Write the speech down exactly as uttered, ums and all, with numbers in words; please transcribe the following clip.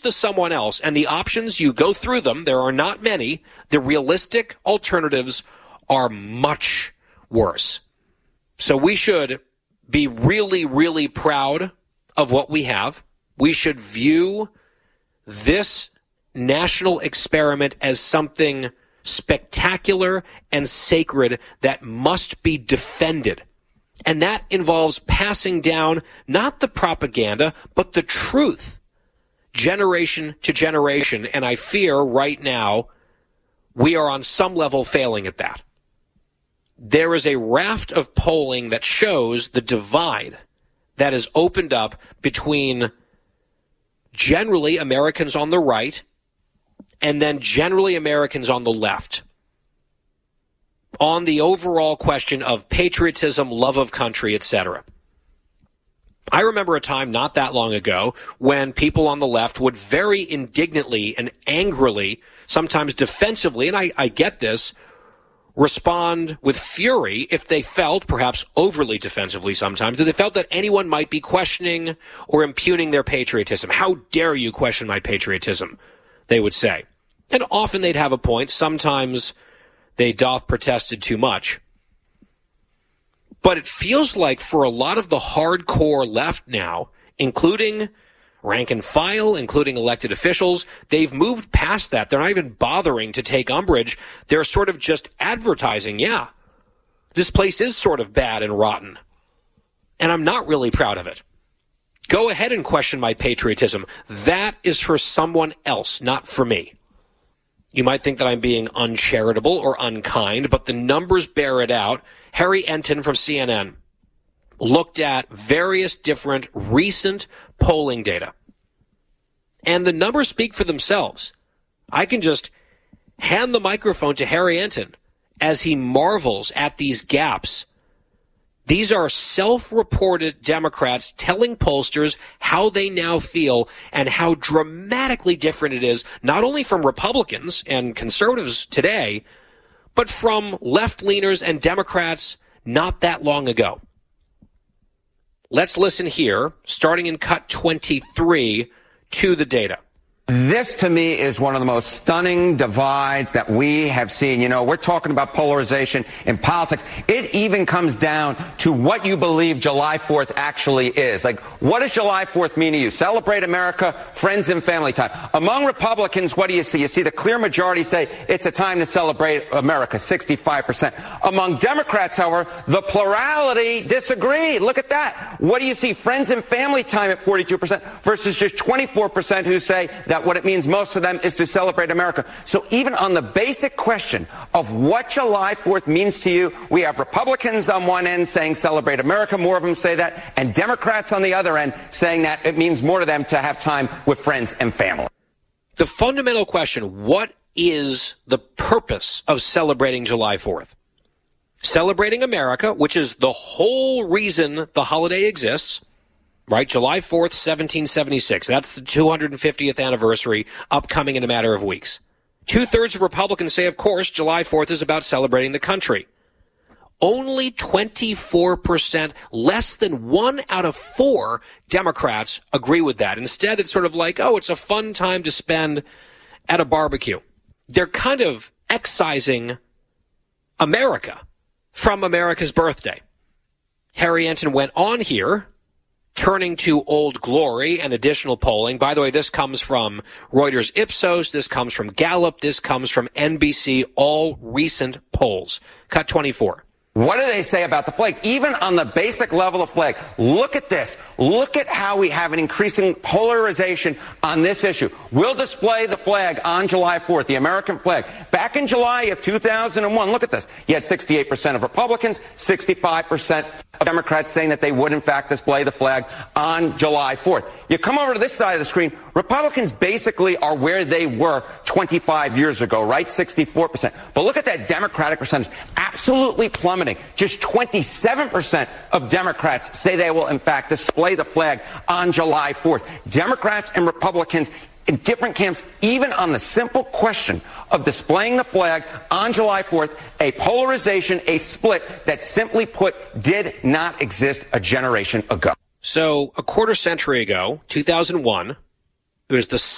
to someone else, and the options, you go through them, there are not many. The realistic alternatives are much worse. So we should be really, really proud of what we have. We should view this national experiment as something spectacular and sacred that must be defended. And that involves passing down not the propaganda, but the truth, generation to generation. And I fear right now we are on some level failing at that. There is a raft of polling that shows the divide that is opened up between generally Americans on the right and then generally Americans on the left on the overall question of patriotism, love of country, et cetera. I remember a time not that long ago when people on the left would very indignantly and angrily, sometimes defensively, and I, I get this, respond with fury if they felt, perhaps overly defensively sometimes, that they felt that anyone might be questioning or impugning their patriotism. How dare you question my patriotism, they would say. And often they'd have a point. Sometimes they doth protested too much. But it feels like for a lot of the hardcore left now, including rank and file, including elected officials, they've moved past that. They're not even bothering to take umbrage. They're sort of just advertising, yeah, this place is sort of bad and rotten. And I'm not really proud of it. Go ahead and question my patriotism. That is for someone else, not for me. You might think that I'm being uncharitable or unkind, but the numbers bear it out. Harry Enton from C N N looked at various different recent polling data. And the numbers speak for themselves. I can just hand the microphone to Harry Enton as he marvels at these gaps. These are self-reported Democrats telling pollsters how they now feel and how dramatically different it is, not only from Republicans and conservatives today, but from left-leaners and Democrats not that long ago. Let's listen here, starting in cut twenty-three, to the data. This, to me, is one of the most stunning divides that we have seen. You know, we're talking about polarization in politics. It even comes down to what you believe July fourth actually is. Like, what does July fourth mean to you? Celebrate America, friends and family time. Among Republicans, what do you see? You see the clear majority say it's a time to celebrate America, sixty-five percent. Among Democrats, however, the plurality disagree. Look at that. What do you see? Friends and family time at forty-two percent versus just twenty-four percent who say that what it means most of them is to celebrate America. So even on the basic question of what July fourth means to you, we have Republicans on one end saying celebrate America, more of them say that, and Democrats on the other end saying that it means more to them to have time with friends and family. The fundamental question, what is the purpose of celebrating July fourth? Celebrating America, which is the whole reason the holiday exists. Right, July fourth, seventeen seventy-six. That's the two hundred fiftieth anniversary upcoming in a matter of weeks. Two-thirds of Republicans say, of course, July fourth is about celebrating the country. Only twenty-four percent, less than one out of four Democrats agree with that. Instead, it's sort of like, oh, it's a fun time to spend at a barbecue. They're kind of excising America from America's birthday. Harry Enton went on here, turning to Old Glory and additional polling. By the way, this comes from Reuters Ipsos. This comes from Gallup. This comes from N B C, all recent polls. Cut twenty-four. What do they say about the flag? Even on the basic level of flag, look at this. Look at how we have an increasing polarization on this issue. We'll display the flag on July fourth, the American flag. Back in July of two thousand one, look at this. You had sixty-eight percent of Republicans, sixty-five percent of Democrats saying that they would, in fact, display the flag on July fourth. You come over to this side of the screen, Republicans basically are where they were twenty-five years ago, right? sixty-four percent. But look at that Democratic percentage, absolutely plummeting. Just twenty-seven percent of Democrats say they will, in fact, display the flag on July fourth. Democrats and Republicans in different camps, even on the simple question of displaying the flag on July fourth, a polarization, a split that, simply put, did not exist a generation ago. So a quarter century ago, two thousand one, it was the